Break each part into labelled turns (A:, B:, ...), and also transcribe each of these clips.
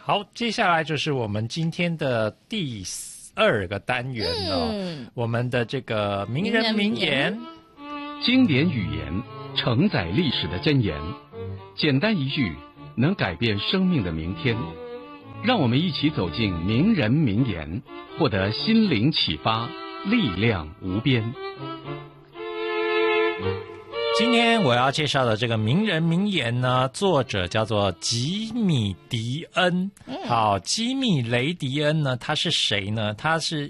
A: 好，接下来就是我们今天的第2个单元我们的这个名人名言。
B: 经典语言承载历史的箴言，简单一句能改变生命的明天。让我们一起走进名人名言，获得心灵启发，力量无边。
A: 今天我要介绍的这个名人名言呢，作者叫做吉米·迪恩。好，吉米·雷迪恩呢，他是谁呢？他是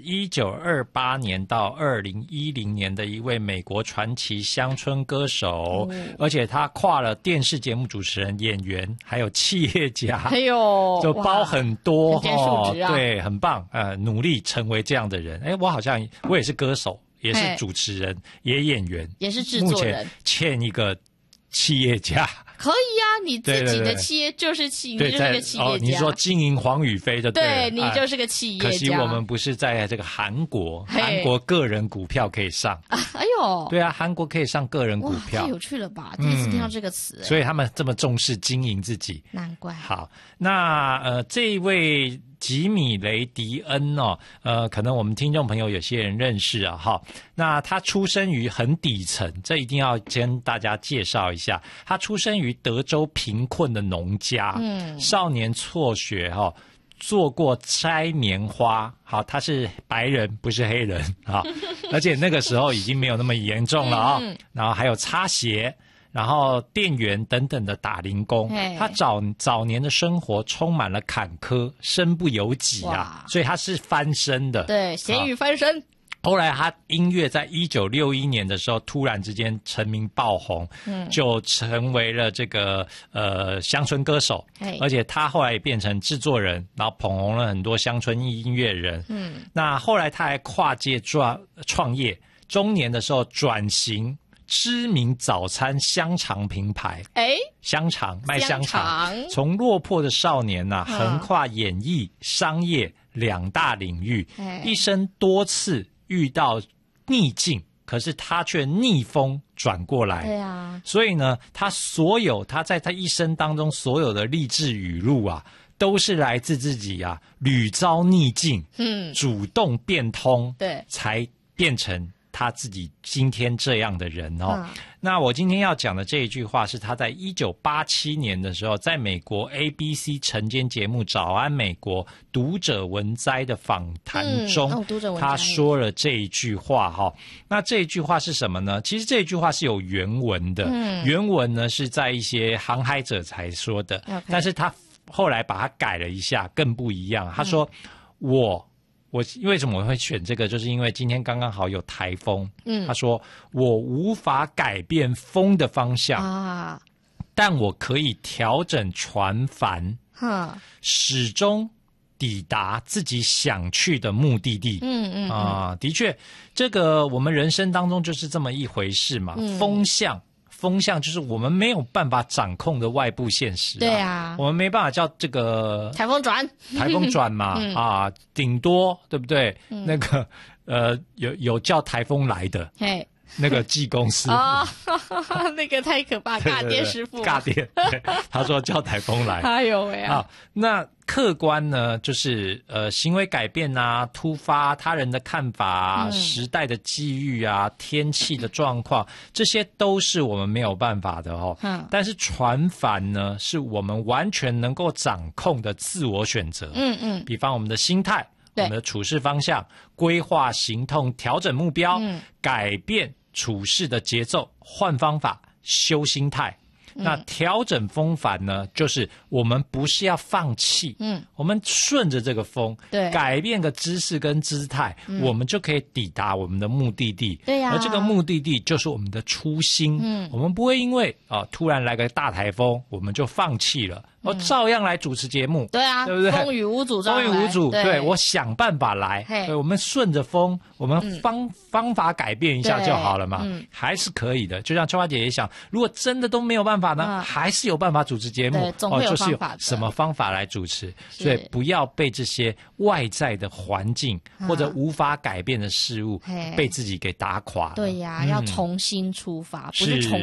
A: 1928年到2010年的一位美国传奇乡村歌手，而且他跨了电视节目主持人、演员，还有企业家，
C: 还有
A: 就包很多
C: 对，
A: 很棒，努力成为这样的人。我也是歌手。也是主持人，也演员，
C: 也是制作人，
A: 目前欠一个企业家。
C: 可以啊，你自己的企业就是你就是个企业家。
A: 你说经营黄宇飞的，
C: 对，你就是个企业家。
A: 可惜我们不是在这个韩国个人股票可以上。
C: 哎呦，
A: 对啊，韩国可以上个人股票，
C: 太有趣了吧！第一次听到这个词，
A: 所以他们这么重视经营自己，
C: 难怪。
A: 好，那这一位吉米·雷迪恩可能我们听众朋友有些人认识啊，哈。那他出生于很底层，这一定要跟大家介绍一下。他出生于德州贫困的农家，少年辍学做过摘棉花，好，他是白人不是黑人啊，而且那个时候已经没有那么严重了啊。然后还有擦鞋。然后店员等等的打零工，他早年的生活充满了坎坷，身不由己啊，所以他是翻身的，
C: 对，咸鱼翻身。
A: 后来他音乐在1961年的时候突然之间成名爆红，就成为了这个乡村歌手，而且他后来也变成制作人，然后捧红了很多乡村音乐人。那后来他还跨界创业，中年的时候转型。知名早餐香肠品牌，香肠卖香肠，从落魄的少年横跨演艺、商业2大领域，一生多次遇到逆境，可是他却逆风转过来。
C: 对啊，
A: 所以呢，他在他一生当中所有的励志语录都是来自自己屡遭逆境，主动变通，对，才变成他自己今天这样的人那我今天要讲的这一句话是他在1987年的时候，在美国 ABC 晨间节目《早安美国》读者文摘的访谈中，他说了这一句话那这一句话是什么呢？其实这一句话是有原文的，原文呢是在一些航海者才说的，但是他后来把它改了一下，更不一样。他说我为什么我会选这个，就是因为今天刚刚好有台风。他说我无法改变风的方向但我可以调整船帆，始终抵达自己想去的目的地。的确，这个我们人生当中就是这么一回事嘛。风向就是我们没有办法掌控的外部现实。
C: 对啊，
A: 我们没办法叫这个
C: 台风转
A: 嘛顶多对不对？那个有叫台风来的。那个技工师傅
C: 那个太可怕，尬电师傅，
A: 尬电，他说叫台风来。
C: 哎呦喂啊！
A: 那客观呢，就是行为改变突发他人的看法时代的机遇天气的状况，这些都是我们没有办法的但是船帆呢，是我们完全能够掌控的自我选择。比方我们的心态。我们的处事方向、规划行动、调整目标、改变处事的节奏、换方法、修心态。那调整风帆呢，就是我们不是要放弃，我们顺着这个风，改变个姿势跟姿态，我们就可以抵达我们的目的地。对呀，而这个目的地就是我们的初心。我们不会因为突然来个大台风，我们就放弃了。照样来主持节目，对啊，对不对？
C: 风雨无阻，
A: 对，我想办法来，对，我们顺着风，我们方法改变一下就好了嘛，还是可以的。就像秋花姐也想，如果真的都没有办法呢，还是有办法主持节目，
C: 总会有方法的。
A: 就是什么方法来主持，所以不要被这些外在的环境或者无法改变的事物被自己给打垮了。
C: 对呀，要重新出发，不是重